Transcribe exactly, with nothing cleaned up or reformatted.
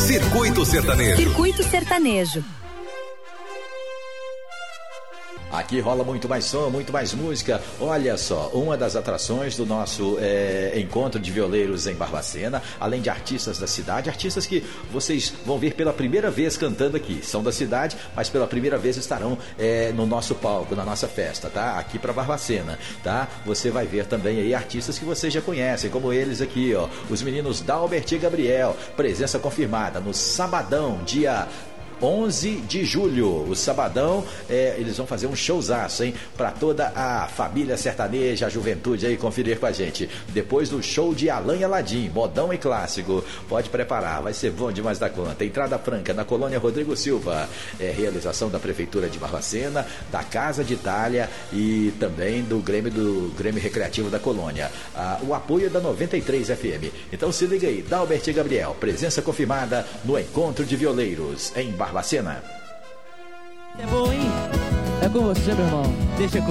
Circuito Sertanejo. Circuito Sertanejo. Aqui rola muito mais som, muito mais música. Olha só, uma das atrações do nosso é, encontro de violeiros em Barbacena, além de artistas da cidade, artistas que vocês vão ver pela primeira vez cantando aqui. São da cidade, mas pela primeira vez estarão é, no nosso palco, na nossa festa, tá? Aqui para Barbacena, tá? Você vai ver também aí artistas que vocês já conhecem, como eles aqui, ó. Os meninos Dalbert e Gabriel, presença confirmada no sabadão, dia onze de julho, o sabadão, é, eles vão fazer um showzaço, hein? Pra toda a família sertaneja, a juventude aí conferir com a gente. Depois do show de Alan e Aladim, modão e clássico. Pode preparar, vai ser bom demais da conta. Entrada franca na colônia Rodrigo Silva. É realização da Prefeitura de Barbacena, da Casa de Itália e também do Grêmio, do Grêmio Recreativo da Colônia. Ah, o apoio é da noventa e três F M. Então se liga aí, Dalbert e Gabriel, presença confirmada no Encontro de Violeiros em Barbacena. É bom, hein? É com você, meu irmão. Deixa